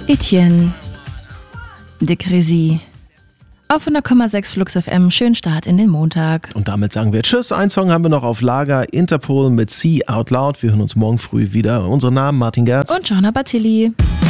Etienne de Crézy auf 100,6 Flux FM. Schönen Start in den Montag. Und damit sagen wir Tschüss. Ein Song haben wir noch auf Lager. Interpol mit See Out Loud. Wir hören uns morgen früh wieder. Unsere Namen Martin Gerz und Johanna Battilli.